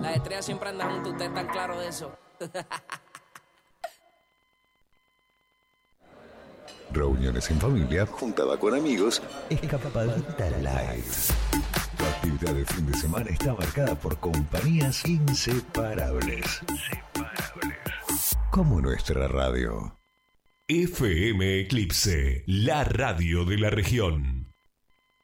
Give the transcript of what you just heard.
Las estrellas siempre andan juntos, ustedes están claros de eso. Reuniones en familia, juntada con amigos, escapadita light. Tu actividad de fin de semana está marcada por compañías inseparables. Como nuestra radio. FM Eclipse, la radio de la región.